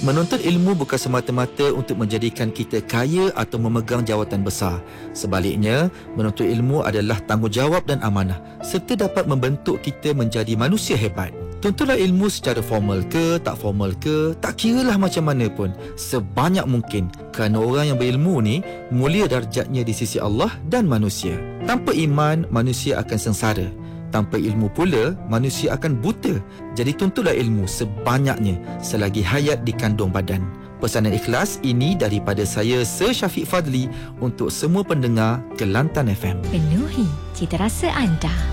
Menuntut ilmu bukan semata-mata untuk menjadikan kita kaya atau memegang jawatan besar. Sebaliknya, menuntut ilmu adalah tanggungjawab dan amanah serta dapat membentuk kita menjadi manusia hebat. Tuntutlah ilmu secara formal ke, tak formal ke, tak kiralah macam mana pun, sebanyak mungkin, kerana orang yang berilmu ni mulia darjatnya di sisi Allah dan manusia. Tanpa iman, manusia akan sengsara. Tanpa ilmu pula, manusia akan buta. Jadi tuntutlah ilmu sebanyaknya selagi hayat di kandung badan. Pesanan ikhlas ini daripada saya, Sir Syafiq Fadli, untuk semua pendengar Kelantan FM. Penuhi cita rasa anda.